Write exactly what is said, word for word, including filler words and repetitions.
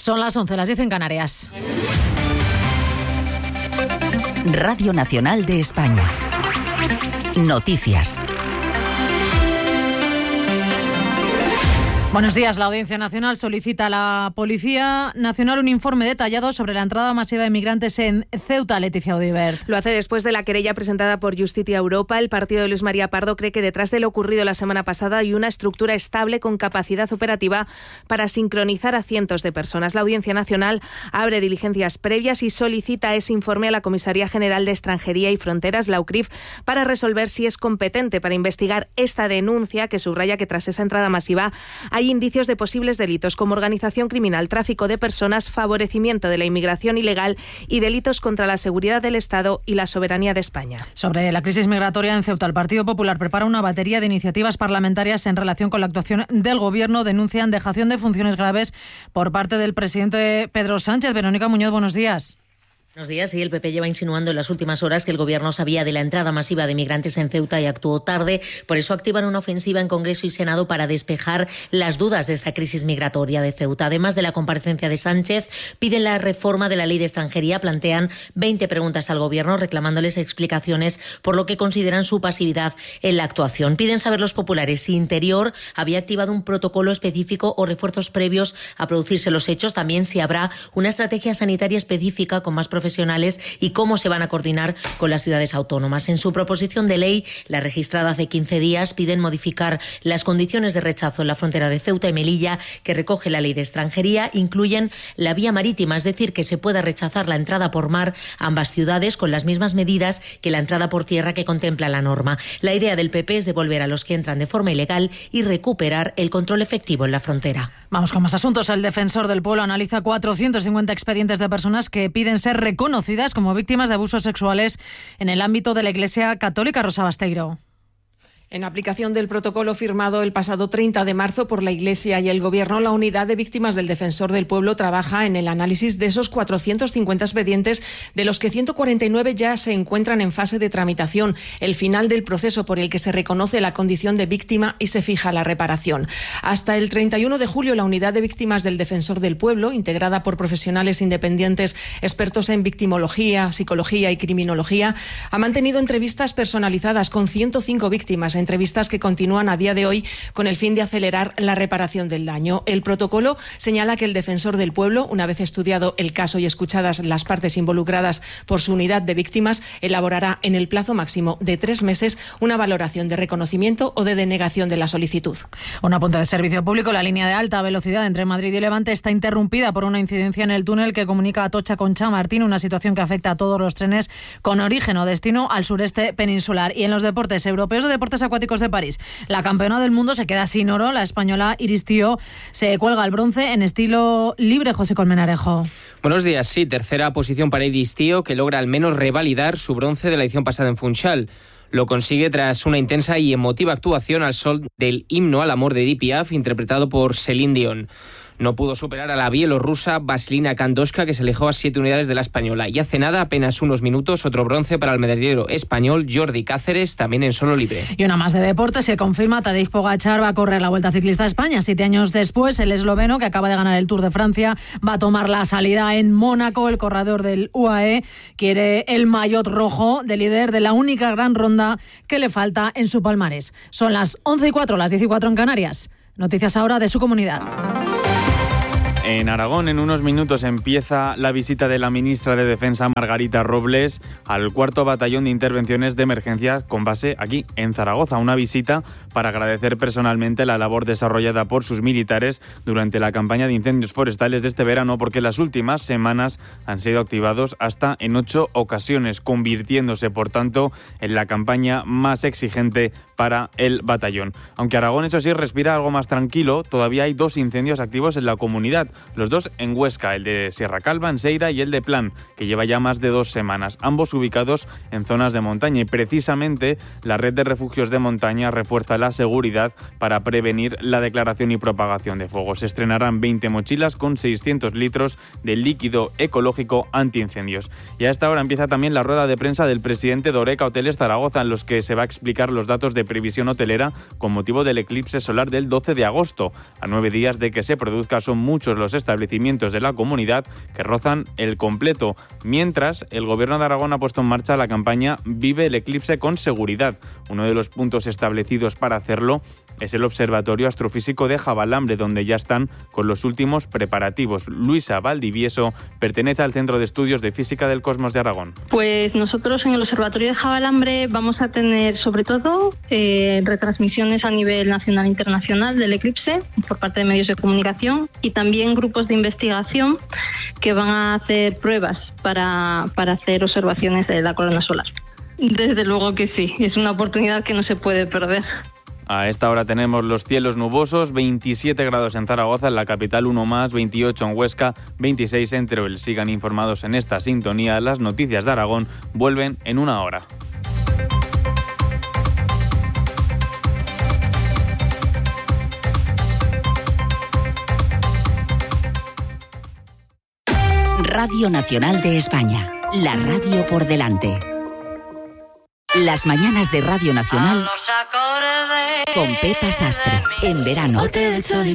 Son las once, las diez en Canarias. Radio Nacional de España. Noticias. Buenos días. La Audiencia Nacional solicita a la Policía Nacional un informe detallado sobre la entrada masiva de inmigrantes en Ceuta. Leticia Odiver. Lo hace después de la querella presentada por Justicia Europa. El partido de Luis María Pardo cree que detrás de lo ocurrido la semana pasada hay una estructura estable con capacidad operativa para sincronizar a cientos de personas. La Audiencia Nacional abre diligencias previas y solicita ese informe a la Comisaría General de Extranjería y Fronteras, la U C R I F, para resolver si es competente para investigar esta denuncia que subraya que tras esa entrada masiva hay Hay indicios de posibles delitos como organización criminal, tráfico de personas, favorecimiento de la inmigración ilegal y delitos contra la seguridad del Estado y la soberanía de España. Sobre la crisis migratoria en Ceuta, el Partido Popular prepara una batería de iniciativas parlamentarias en relación con la actuación del Gobierno. Denuncian dejación de funciones graves por parte del presidente Pedro Sánchez. Verónica Muñoz, buenos días. Buenos días. Y el P P lleva insinuando en las últimas horas que el Gobierno sabía de la entrada masiva de migrantes en Ceuta y actuó tarde. Por eso activan una ofensiva en Congreso y Senado para despejar las dudas de esta crisis migratoria de Ceuta. Además de la comparecencia de Sánchez, piden la reforma de la Ley de Extranjería. Plantean veinte preguntas al Gobierno reclamándoles explicaciones por lo que consideran su pasividad en la actuación. Piden saber los populares si Interior había activado un protocolo específico o refuerzos previos a producirse los hechos. También si habrá una estrategia sanitaria específica con más profesionales profesionales y cómo se van a coordinar con las ciudades autónomas. En su proposición de ley, la registrada hace quince días, piden modificar las condiciones de rechazo en la frontera de Ceuta y Melilla que recoge la Ley de Extranjería. Incluyen la vía marítima, es decir, que se pueda rechazar la entrada por mar a ambas ciudades con las mismas medidas que la entrada por tierra que contempla la norma. La idea del P P es devolver a los que entran de forma ilegal y recuperar el control efectivo en la frontera. Vamos con más asuntos. El Defensor del Pueblo analiza cuatrocientos cincuenta expedientes de personas que piden ser reconocidas como víctimas de abusos sexuales en el ámbito de la Iglesia Católica. Rosa Basteiro. En aplicación del protocolo firmado el pasado treinta de marzo por la Iglesia y el Gobierno, la Unidad de Víctimas del Defensor del Pueblo trabaja en el análisis de esos cuatrocientos cincuenta expedientes, de los que ciento cuarenta y nueve ya se encuentran en fase de tramitación, el final del proceso por el que se reconoce la condición de víctima y se fija la reparación. Hasta el treinta y uno de julio, la Unidad de Víctimas del Defensor del Pueblo, integrada por profesionales independientes expertos en victimología, psicología y criminología, ha mantenido entrevistas personalizadas con ciento cinco víctimas, entrevistas que continúan a día de hoy con el fin de acelerar la reparación del daño. El protocolo señala que el Defensor del Pueblo, una vez estudiado el caso y escuchadas las partes involucradas por su unidad de víctimas, elaborará en el plazo máximo de tres meses una valoración de reconocimiento o de denegación de la solicitud. Un apunte de servicio público. La línea de alta velocidad entre Madrid y Levante está interrumpida por una incidencia en el túnel que comunica Atocha con Chamartín, una situación que afecta a todos los trenes con origen o destino al sureste peninsular. Y en los deportes europeos de deportes acuáticos de París, la campeona del mundo se queda sin oro. La española Iris Tío se cuelga el bronce en estilo libre. José Colmenarejo. Buenos días. Sí, tercera posición para Iris Tío, que logra al menos revalidar su bronce de la edición pasada en Funchal. Lo consigue tras una intensa y emotiva actuación al sol del himno al amor de Edith Piaf, interpretado por Celine Dion. No pudo superar a la bielorrusa Vasilina Kandoshka, que se alejó a siete unidades de la española. Y hace nada, apenas unos minutos, otro bronce para el medallero español Jordi Cáceres, también en solo libre. Y una más de deporte. Se confirma, Tadej Pogačar va a correr la Vuelta Ciclista a España. Siete años después, el esloveno, que acaba de ganar el Tour de Francia, va a tomar la salida en Mónaco. El corredor del U A E quiere el maillot rojo de líder de la única gran ronda que le falta en su palmarés. Son las once y cuatro, las diez y cuatro en Canarias. Noticias ahora de su comunidad. En Aragón, en unos minutos, empieza la visita de la ministra de Defensa, Margarita Robles, al cuarto batallón de intervenciones de emergencia con base aquí, en Zaragoza. Una visita para agradecer personalmente la labor desarrollada por sus militares durante la campaña de incendios forestales de este verano, porque las últimas semanas han sido activados hasta en ocho ocasiones, convirtiéndose, por tanto, en la campaña más exigente para el batallón. Aunque Aragón, eso sí, respira algo más tranquilo, todavía hay dos incendios activos en la comunidad. Los dos en Huesca, el de Sierra Calva, en Seira, y el de Plan, que lleva ya más de dos semanas, ambos ubicados en zonas de montaña. Y precisamente la red de refugios de montaña refuerza la seguridad para prevenir la declaración y propagación de fuego. Se estrenarán veinte mochilas con seiscientos litros de líquido ecológico antiincendios. Y a esta hora empieza también la rueda de prensa del presidente de Horeca Hoteles Zaragoza, en los que se va a explicar los datos de previsión hotelera con motivo del eclipse solar del doce de agosto. A nueve días de que se produzca, son muchos los establecimientos de la comunidad, que rozan el completo. Mientras, el Gobierno de Aragón ha puesto en marcha la campaña Vive el eclipse con seguridad. Uno de los puntos establecidos para hacerlo es el Observatorio Astrofísico de Javalambre, donde ya están con los últimos preparativos. Luisa Valdivieso pertenece al Centro de Estudios de Física del Cosmos de Aragón. Pues nosotros en el Observatorio de Javalambre vamos a tener sobre todo eh, retransmisiones a nivel nacional e internacional del eclipse por parte de medios de comunicación y también grupos de investigación que van a hacer pruebas para, para hacer observaciones de la corona solar. Desde luego que sí, es una oportunidad que no se puede perder. A esta hora tenemos los cielos nubosos, veintisiete grados en Zaragoza, en la capital uno más, veintiocho en Huesca, veintiséis en Teruel. Sigan informados en esta sintonía. Las noticias de Aragón vuelven en una hora. Radio Nacional de España, la radio por delante. Las mañanas de Radio Nacional con Pepa Sastre, en verano.